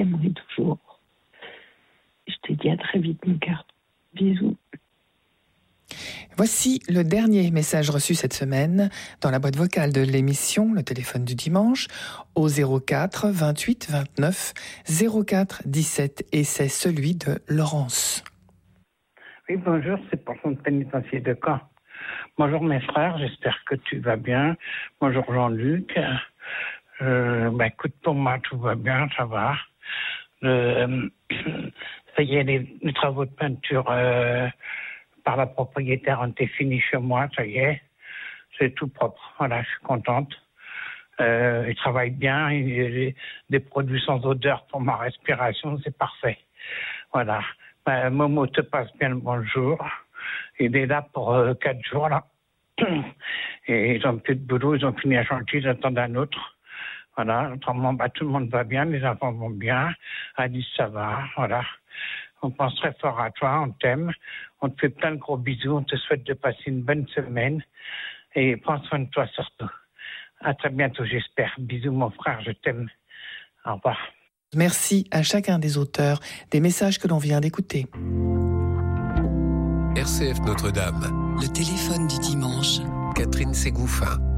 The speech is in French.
t'aimerai toujours. Je te dis à très vite, mon cœur. Bisous. Voici le dernier message reçu cette semaine dans la boîte vocale de l'émission, le téléphone du dimanche, au 04 28 29 04 17, et c'est celui de Laurence. Oui, bonjour, c'est pour le pénitencier de Caen. Bonjour mes frères, j'espère que tu vas bien. Bonjour Jean-Luc. Écoute, pour moi tout va bien, ça va. Ça y est, les travaux de peinture par la propriétaire ont été finis chez moi, ça y est. C'est tout propre, voilà, je suis contente. Il travaille bien, il y a des produits sans odeur pour ma respiration, c'est parfait. Voilà. Momo te passe bien le bonjour. Il est là pour 4 jours, là. Et ils ont plus de boulot, ils ont fini un chantier, ils attendent un autre. Voilà. Autrement, tout le monde va bien, les enfants vont bien. Alice, ça va, voilà. On pense très fort à toi, on t'aime. On te fait plein de gros bisous, on te souhaite de passer une bonne semaine. Et prends soin de toi surtout. À très bientôt, j'espère. Bisous, mon frère, je t'aime. Au revoir. Merci à chacun des auteurs des messages que l'on vient d'écouter. RCF Notre-Dame. Le téléphone du dimanche. Catherine Ségouffin.